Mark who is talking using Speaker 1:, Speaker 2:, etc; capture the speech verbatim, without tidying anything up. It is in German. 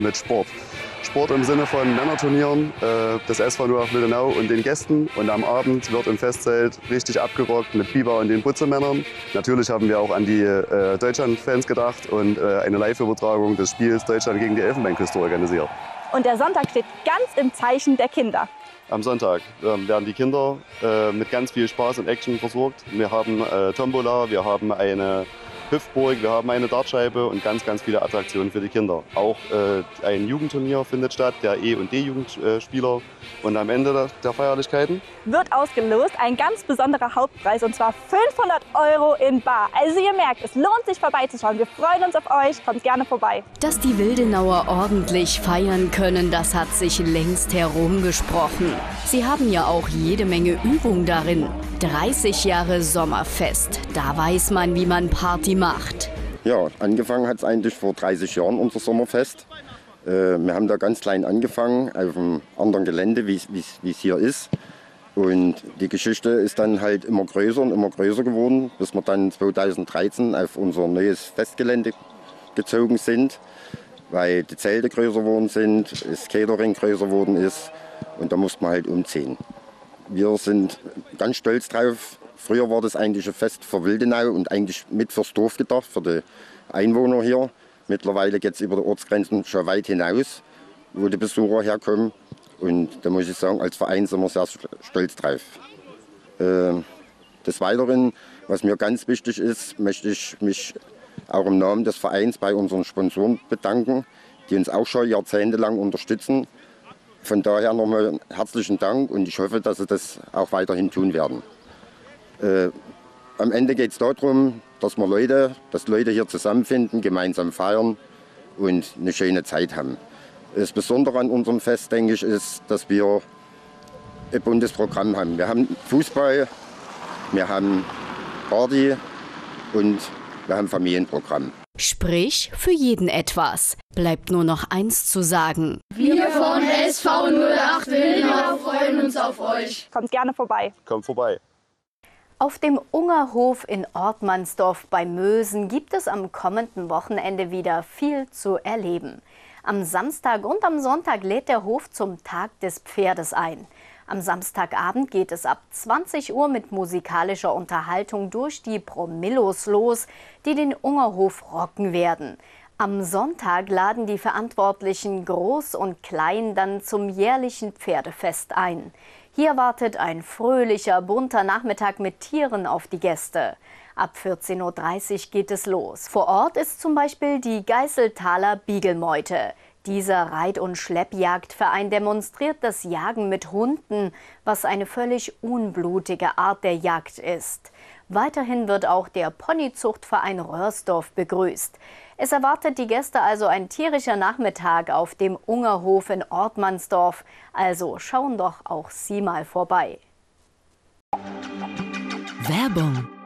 Speaker 1: Mit Sport. Sport im Sinne von Männerturnieren äh, des S V null acht Wildenau und den Gästen. Und am Abend wird im Festzelt richtig abgerockt mit Biber und den Butzemännern. Natürlich haben wir auch an die äh, Deutschland-Fans gedacht und äh, eine Live-Übertragung des Spiels Deutschland gegen die Elfenbeinküste organisiert.
Speaker 2: Und der Sonntag steht ganz im Zeichen der Kinder.
Speaker 1: Am Sonntag äh, werden die Kinder äh, mit ganz viel Spaß und Action versorgt. Wir haben äh, Tombola, wir haben eine Hüpfburg, wir haben eine Dartscheibe und ganz, ganz viele Attraktionen für die Kinder. Auch äh, ein Jugendturnier findet statt, der E- und D-Jugendspieler. Und am Ende der, der Feierlichkeiten
Speaker 2: wird ausgelost ein ganz besonderer Hauptpreis, und zwar fünfhundert Euro in bar. Also ihr merkt, es lohnt sich vorbeizuschauen. Wir freuen uns auf euch, kommt gerne vorbei.
Speaker 3: Dass die Wildenauer ordentlich feiern können, das hat sich längst herumgesprochen. Sie haben ja auch jede Menge Übung darin. dreißig Jahre Sommerfest, da weiß man, wie man Party macht.
Speaker 4: Ja, angefangen hat es eigentlich vor dreißig Jahren, unser Sommerfest. Äh, wir haben da ganz klein angefangen, auf einem anderen Gelände, wie es hier ist. Und die Geschichte ist dann halt immer größer und immer größer geworden, bis wir dann zweitausenddreizehn auf unser neues Festgelände gezogen sind, weil die Zelte größer geworden sind, das Catering größer geworden ist und da musste man halt umziehen. Wir sind ganz stolz drauf. Früher war das eigentlich ein Fest für Wildenau und eigentlich mit fürs Dorf gedacht, für die Einwohner hier. Mittlerweile geht es über die Ortsgrenzen schon weit hinaus, wo die Besucher herkommen. Und da muss ich sagen, als Verein sind wir sehr stolz drauf. Äh, des Weiteren, was mir ganz wichtig ist, möchte ich mich auch im Namen des Vereins bei unseren Sponsoren bedanken, die uns auch schon jahrzehntelang unterstützen. Von daher nochmal herzlichen Dank und ich hoffe, dass Sie das auch weiterhin tun werden. Äh, am Ende geht es darum, dass wir Leute, dass Leute hier zusammenfinden, gemeinsam feiern und eine schöne Zeit haben. Das Besondere an unserem Fest, denke ich, ist, dass wir ein buntes Programm haben. Wir haben Fußball, wir haben Party und wir haben Familienprogramm.
Speaker 3: Sprich, für jeden etwas. Bleibt nur noch eins zu sagen.
Speaker 5: Wir von S V null acht Wildenau freuen uns auf euch.
Speaker 2: Kommt gerne vorbei.
Speaker 1: Kommt vorbei.
Speaker 3: Auf dem Ungerhof in Ortmannsdorf bei Mösen gibt es am kommenden Wochenende wieder viel zu erleben. Am Samstag und am Sonntag lädt der Hof zum Tag des Pferdes ein. Am Samstagabend geht es ab zwanzig Uhr mit musikalischer Unterhaltung durch die Promillos los, die den Ungerhof rocken werden. Am Sonntag laden die Verantwortlichen Groß und Klein dann zum jährlichen Pferdefest ein. Hier wartet ein fröhlicher, bunter Nachmittag mit Tieren auf die Gäste. Ab vierzehn Uhr dreißig geht es los. Vor Ort ist zum Beispiel die Geißeltaler Biegelmeute. Dieser Reit- und Schleppjagdverein demonstriert das Jagen mit Hunden, was eine völlig unblutige Art der Jagd ist. Weiterhin wird auch der Ponyzuchtverein Röhrsdorf begrüßt. Es erwartet die Gäste also ein tierischer Nachmittag auf dem Ungerhof in Ortmannsdorf. Also schauen doch auch Sie mal vorbei.
Speaker 6: Werbung